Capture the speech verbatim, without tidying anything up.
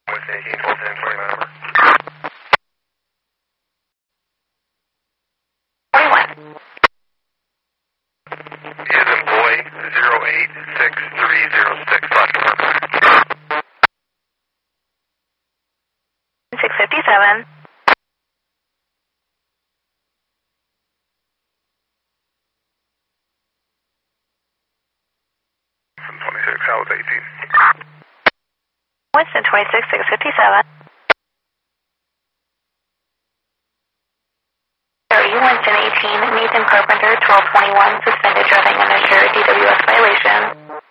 Winston eighteen, twelve ten, twenty, my number. twenty-one. Is in boy zero eight six three zero six, last number. six fifty-seven. twenty-six, Howard eighteen. Winston twenty-six, six fifty-seven. Sorry, Winston eighteen, Nathan Carpenter, twelve twenty-one, suspended driving uninsured, D W S violation.